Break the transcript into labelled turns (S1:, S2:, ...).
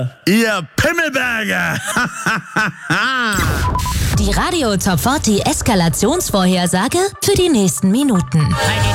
S1: Ihr Pimmelberger!
S2: Die Radio Top 40 Eskalationsvorhersage für die nächsten Minuten.